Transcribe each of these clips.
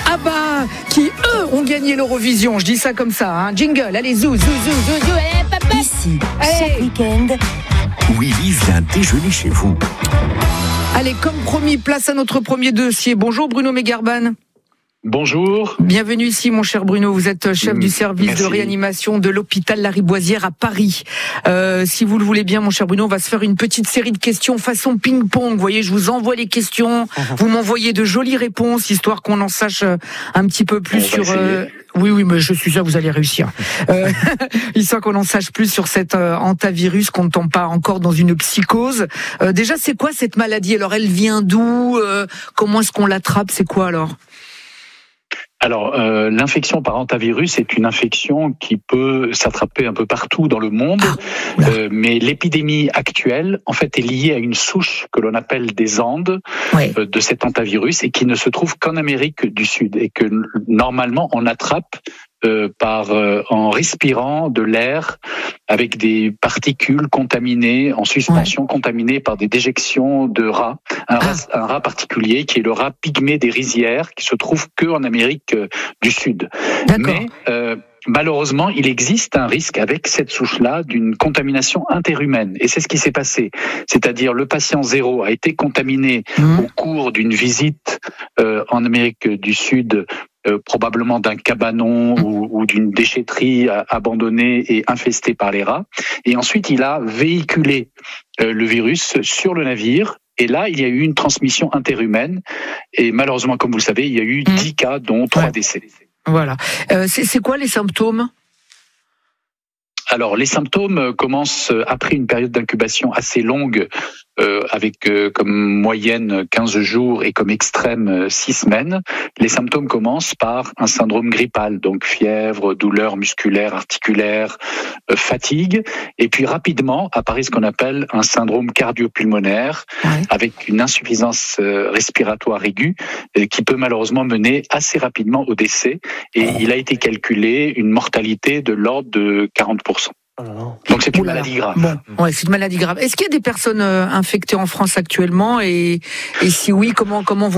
ABBA, qui eux ont gagné l'Eurovision. Je dis ça comme ça, hein. Jingle, allez, zou, allez, papa. Ici, chaque week-end, Willy vient déjeuner chez vous. Allez, comme promis, place à notre premier dossier. Bonjour Bruno Megarban. Bonjour. Bienvenue ici, mon cher Bruno. Vous êtes chef du service de réanimation de l'hôpital Lariboisière à Paris. Si vous le voulez bien, mon cher Bruno, on va se faire une petite série de questions façon ping-pong. Vous voyez, je vous envoie les questions. Vous m'envoyez de jolies réponses, histoire qu'on en sache un petit peu plus sur... Oui, mais je suis sûr que vous allez réussir. Histoire qu'on en sache plus sur cet hantavirus, qu'on ne tombe pas encore dans une psychose. Déjà, c'est quoi cette maladie? Alors, elle vient d'où? Comment est-ce qu'on l'attrape? C'est quoi alors? Alors, l'infection par hantavirus est une infection qui peut s'attraper un peu partout dans le monde, mais l'épidémie actuelle, en fait, est liée à une souche que l'on appelle des Andes de cet hantavirus et qui ne se trouve qu'en Amérique du Sud et que normalement on attrape en respirant de l'air avec des particules contaminées en suspension, contaminées par des déjections de rats. Un rat particulier qui est le rat pygmée des rizières, qui se trouve que en Amérique du Sud. Mais malheureusement, il existe un risque avec cette souche-là d'une contamination interhumaine. Et c'est ce qui s'est passé. C'est-à-dire le patient 0 a été contaminé au cours d'une visite en Amérique du Sud, probablement d'un cabanon ou d'une déchetterie abandonnée et infestée par les rats. Et ensuite, il a véhiculé le virus sur le navire. Et là, il y a eu une transmission interhumaine. Et malheureusement, comme vous le savez, il y a eu 10 cas, dont 3 décès. Voilà. C'est quoi les symptômes ? Alors, les symptômes commencent après une période d'incubation assez longue, avec comme moyenne 15 jours et comme extrême 6 semaines. Les symptômes commencent par un syndrome grippal, donc fièvre, douleur musculaire, articulaire, fatigue. Et puis rapidement apparaît ce qu'on appelle un syndrome cardio-pulmonaire, avec une insuffisance respiratoire aiguë, qui peut malheureusement mener assez rapidement au décès. Et il a été calculé une mortalité de l'ordre de 40%. Donc c'est une maladie grave. C'est une maladie grave. Est-ce qu'il y a des personnes infectées en France actuellement et si oui, comment vont-elles ?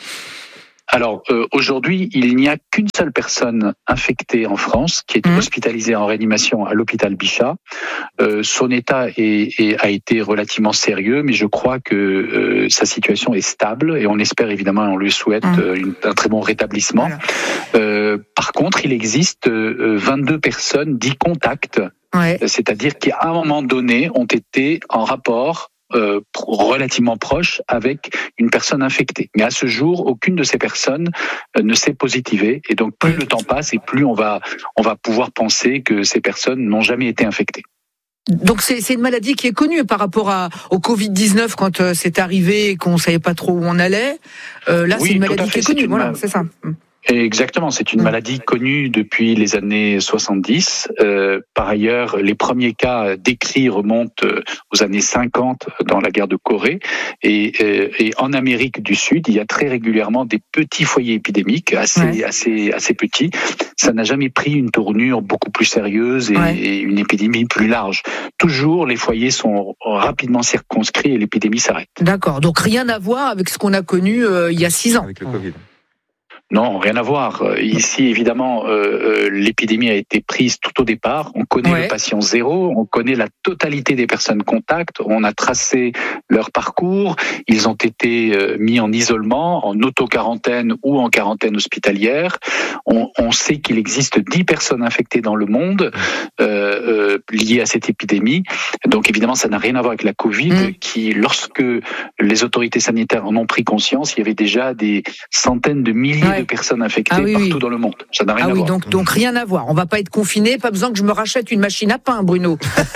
Alors aujourd'hui, il n'y a qu'une seule personne infectée en France qui est hospitalisée en réanimation à l'hôpital Bichat. Son état a été relativement sérieux, mais je crois que sa situation est stable et on espère évidemment, on lui souhaite un très bon rétablissement. Par contre, il existe 22 personnes dits contacts, c'est-à-dire qui à un moment donné ont été en rapport relativement proche avec une personne infectée. Mais à ce jour, aucune de ces personnes ne s'est positivée. Et donc, plus le temps passe et plus on va pouvoir penser que ces personnes n'ont jamais été infectées. Donc c'est une maladie qui est connue par rapport au Covid-19 quand c'est arrivé et qu'on ne savait pas trop où on allait. Là, c'est une maladie qui est connue. Voilà, c'est ça. Exactement, c'est une maladie connue depuis les années 70. Par ailleurs, les premiers cas décrits remontent aux années 50 dans la guerre de Corée. Et en Amérique du Sud, il y a très régulièrement des petits foyers épidémiques, assez petits. Ça n'a jamais pris une tournure beaucoup plus sérieuse et une épidémie plus large. Toujours, les foyers sont rapidement circonscrits et l'épidémie s'arrête. D'accord, donc rien à voir avec ce qu'on a connu il y a 6 ans. Avec le Covid. Non, rien à voir. Ici, évidemment, l'épidémie a été prise tout au départ. On connaît le patient 0, on connaît la totalité des personnes contacts, on a tracé leur parcours, ils ont été mis en isolement, en auto-quarantaine ou en quarantaine hospitalière. On sait qu'il existe 10 personnes infectées dans le monde liées à cette épidémie. Donc évidemment, ça n'a rien à voir avec la Covid, qui, lorsque les autorités sanitaires en ont pris conscience, il y avait déjà des centaines de milliers de personnes infectées partout dans le monde. Ça n'a rien à voir. Donc rien à voir. On va pas être confiné, pas besoin que je me rachète une machine à pain, Bruno.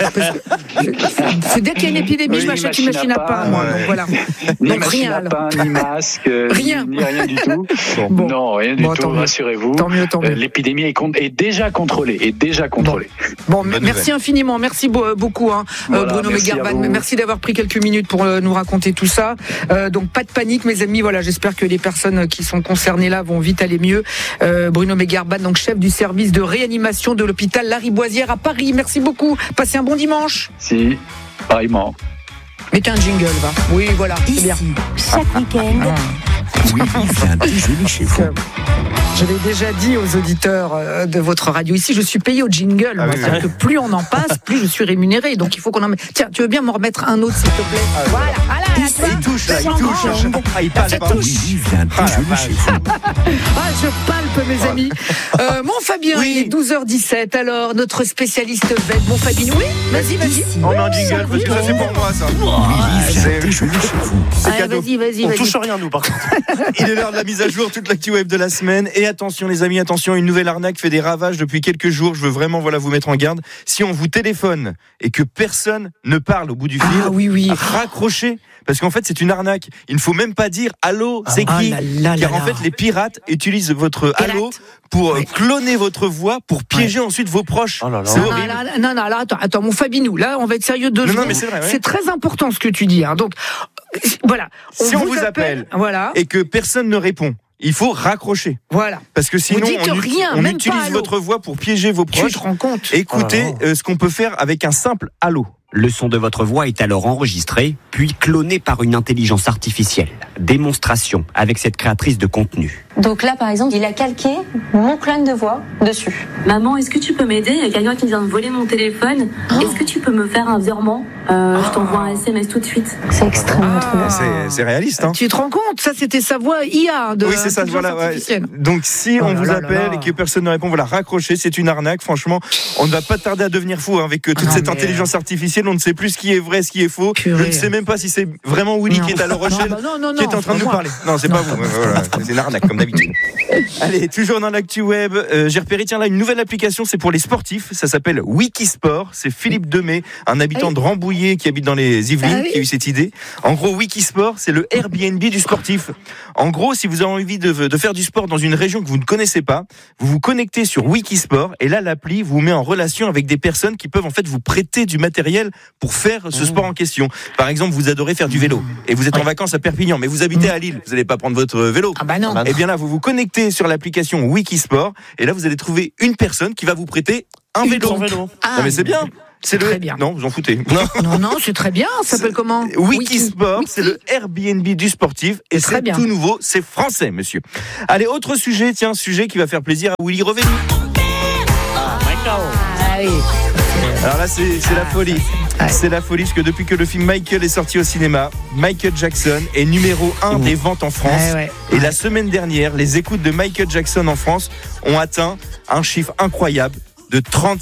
C'est dès qu'il y a une épidémie, je m'achète une machine à pain, moi. Donc voilà. Ni donc machine à pain, ni masque, ni rien du tout. Non, rien du tout, rassurez-vous. Tant mieux. L'épidémie est déjà contrôlée. Bon, merci infiniment. Merci beaucoup, Bruno Megarban. Merci d'avoir pris quelques minutes pour nous raconter tout ça. Donc pas de panique, mes amis. Voilà, j'espère que les personnes qui sont concernées là vont vite aller mieux. Bruno Megarban, donc chef du service de réanimation de l'hôpital Lariboisière à Paris. Merci beaucoup. Passez un bon dimanche. Si, pareillement. Mettez un jingle, va. Oui, voilà, c'est bien. Chaque week-end, Willy vient déjeuner chez vous. Je l'ai déjà dit aux auditeurs de votre radio ici, je suis payé au jingle. C'est-à-dire que plus on en passe, plus je suis rémunéré. Donc il faut qu'on en mette. Tiens, tu veux bien m'en remettre un autre, s'il te plaît? Voilà. Il touche là, il touche. Il palpe. Je palpe, mes amis. Mon Fabien, il est 12h17. Alors, notre spécialiste VED, mon Fabien, oui, vas-y. On met un jingle parce que ça c'est pour moi ça. C'est cadeau. Vas-y. On touche rien nous par contre. Il est l'heure de la mise à jour, toute l'actu web de la semaine. Et attention les amis, attention, une nouvelle arnaque fait des ravages depuis quelques jours. Je veux vraiment vous mettre en garde. Si on vous téléphone et que personne ne parle au bout du fil, raccrochez. Parce qu'en fait, c'est une arnaque. Il ne faut même pas dire allô, c'est qui ? Car en fait, les pirates utilisent votre allô pour cloner votre voix pour piéger ensuite vos proches. C'est horrible. Non, attends, mon Fabinou, là, on va être sérieux 2 secondes. Mais c'est vrai, c'est très important ce que tu dis. Hein. Donc, voilà. Si on vous appelle et que personne ne répond, il faut raccrocher. Voilà. Parce que sinon, on utilise votre voix pour piéger vos proches. Tu te rends compte ? Écoutez ce qu'on peut faire avec un simple allô. Le son de votre voix est alors enregistré, puis cloné par une intelligence artificielle. Démonstration avec cette créatrice de contenu. Donc là, par exemple, il a calqué mon clone de voix dessus. Maman, est-ce que tu peux m'aider ? Il y a quelqu'un qui vient de voler mon téléphone. Est-ce que tu peux me faire un virement ? Je t'envoie un SMS tout de suite. C'est extrêmement trop bien. C'est réaliste, hein. Tu te rends compte ? Ça, c'était sa voix IA de. Oui, c'est ça, voilà. Donc, si on vous appelle et que personne ne répond, raccrochez. C'est une arnaque. Franchement, on ne va pas tarder à devenir fou avec toute cette intelligence artificielle. On ne sait plus ce qui est vrai, ce qui est faux. Je ne sais même pas si c'est vraiment Willy qui est à La Rochelle qui est en train de nous parler. Non, c'est pas vous. Voilà, c'est une arnaque comme d'habitude. Allez, toujours dans l'actu web, j'ai repéré une nouvelle application, c'est pour les sportifs, ça s'appelle Wikisport. C'est Philippe Demey, un habitant de Rambouillet qui habite dans les Yvelines, qui a eu cette idée. En gros, Wikisport, c'est le Airbnb du sportif. En gros, si vous avez envie de faire du sport dans une région que vous ne connaissez pas, vous vous connectez sur Wikisport et là, l'appli vous met en relation avec des personnes qui peuvent en fait vous prêter du matériel pour faire ce sport en question. Par exemple, vous adorez faire du vélo et vous êtes en vacances à Perpignan, mais vous habitez à Lille, vous n'allez pas prendre votre vélo. Ah bah non. Et bien là, vous vous connectez sur l'application Wikisport et là, vous allez trouver une personne qui va vous prêter un vélo. Non mais c'est bien. C'est très bien. Non, vous en foutez. Non, c'est très bien. Ça s'appelle comment ? Wikisport, c'est le Airbnb du sportif et c'est tout nouveau, c'est français, monsieur. Allez, autre sujet, sujet qui va faire plaisir à Willy Revenu. Alors là, c'est la folie. C'est la folie parce que depuis que le film Michael est sorti au cinéma, Michael Jackson est numéro 1 des ventes en France. Et la semaine dernière, les écoutes de Michael Jackson en France ont atteint un chiffre incroyable de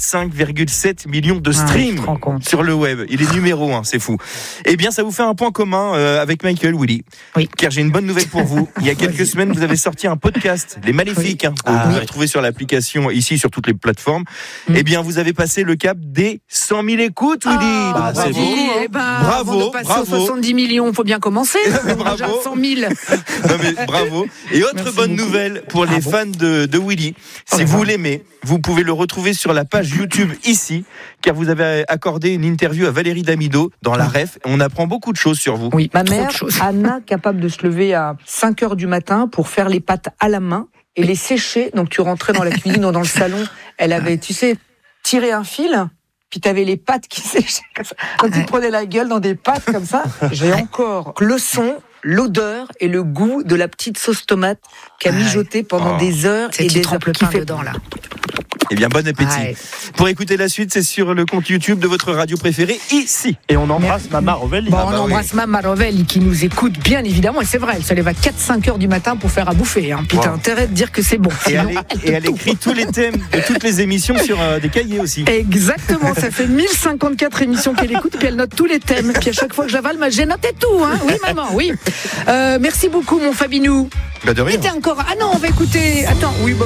35,7 millions de streams sur le web. Il est numéro 1, c'est fou. Eh bien, ça vous fait un point commun avec Michael, Willy. Oui. Car j'ai une bonne nouvelle pour vous. Il y a quelques semaines, vous avez sorti un podcast, Les Maléfiques, vous pouvez retrouver sur l'application, ici, sur toutes les plateformes. Eh bien, vous avez passé le cap des 100 000 écoutes, Willy. C'est beau. Bravo. Avant de passer aux 70 millions, il faut bien commencer. Bravo. Déjà 100 000. Non mais bravo. Et autre bonne nouvelle pour les fans de Willy. Si vous l'aimez, vous pouvez le retrouver sur la page YouTube ici, car vous avez accordé une interview à Valérie Damido dans la REF. On apprend beaucoup de choses sur vous. Oui, ma mère, Anna, capable de se lever à 5h du matin pour faire les pâtes à la main et les sécher. Donc tu rentrais dans la cuisine ou dans le salon, elle avait, tiré un fil, puis tu avais les pâtes qui séchaient comme ça. Quand tu prenais la gueule dans des pâtes comme ça, j'ai encore le son, l'odeur et le goût de la petite sauce tomate qui a mijoté pendant des heures et des heures. Qui fait dedans là. Eh bien, bon appétit. Pour écouter la suite, c'est sur le compte YouTube de votre radio préférée, ici. Et on embrasse Mama Rovelli. On embrasse Mama Rovelli qui nous écoute bien évidemment. Et c'est vrai, elle se lève à 4-5 heures du matin pour faire à bouffer. Puis t'as intérêt de dire que c'est bon. Et elle écrit tous les thèmes de toutes les émissions sur des cahiers aussi. Exactement, ça fait 1054 émissions qu'elle écoute, puis elle note tous les thèmes. Puis à chaque fois que j'avale, j'ai noté tout. Oui, maman, oui. Merci beaucoup, mon Fabinou. De rien. Encore. Ah non, on va écouter. Attends, oui,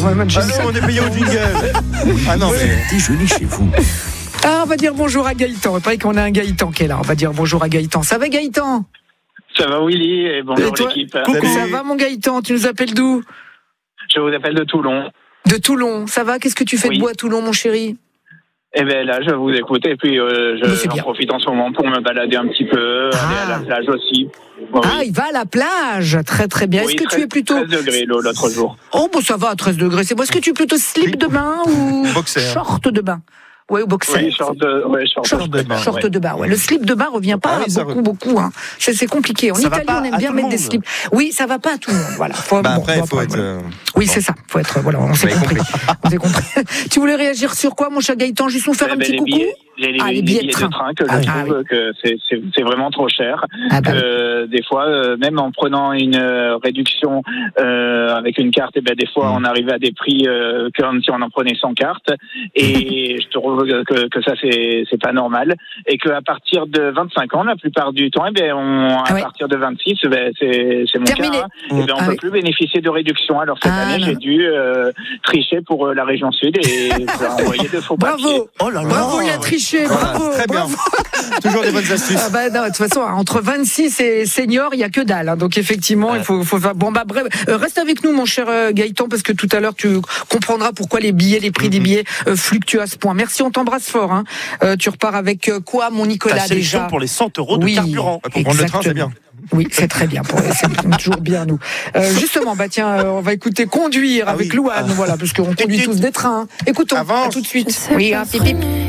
on est payé au jingle. Non, mais déjeuner chez vous. On va dire bonjour à Gaëtan. Il paraît qu'on a un Gaëtan qui est là. On va dire bonjour à Gaëtan. Ça va, Gaëtan ? Ça va, Willy, et bonjour l'équipe. Coucou. Ça va, mon Gaëtan ? Tu nous appelles d'où ? Je vous appelle de Toulon. De Toulon, ça va ? Qu'est-ce que tu fais de beau à Toulon, mon chéri ? Eh bien là, je vous écoute et puis j'en profite en ce moment pour me balader un petit peu, aller à la plage aussi. Il va à la plage, très très bien. Est-ce que tu es plutôt 13 degrés l'autre jour. Oh bon, ça va à 13 degrés. C'est bon. Est-ce que tu es plutôt slip de bain ou short de bain ? Ouais, ou boxer. Oui, short de bain. Short de bain. Ouais. Le slip de bain revient pas beaucoup. Hein. C'est compliqué. En Italie, on aime bien mettre des slips. Oui, ça va pas à tout le monde. Voilà. Après, il faut être. Oui, c'est ça. Faut être, voilà, on s'est compris. On s'est compris. Tu voulais réagir sur quoi, mon cher Gaëtan? Juste nous faire un petit coucou? Les billets de train que je trouve que c'est vraiment trop cher. Des fois, même en prenant une réduction avec une carte, et ben des fois on arrive à des prix comme si on en prenait sans carte. Et je trouve que ça c'est pas normal. Et qu'à partir de 25 ans, la plupart du temps, à partir de 26, c'est mon terminé. cas. On peut plus bénéficier de réduction. Alors cette année, j'ai dû tricher pour la région sud et envoyer de faux papiers. Bravo. Oh là là. Bravo, il a triché. Bravo, très bien. Toujours des bonnes astuces. Non, de toute façon, entre 26 et senior, il y a que dalle. Donc effectivement, il faut faire. Bon bref, reste avec nous, mon cher Gaëtan, parce que tout à l'heure tu comprendras pourquoi les prix des billets fluctuent à ce point. Merci, on t'embrasse fort. Hein. Tu repars avec quoi, mon Nicolas, déjà? Pour les 100 € de carburant. Pour prendre le train, c'est bien. Oui, c'est très bien. C'est toujours bien, nous. Justement, on va écouter Conduire avec Louane, voilà, parce qu'on conduit tous des trains. Écoutons, à tout de suite. Oui, pipi.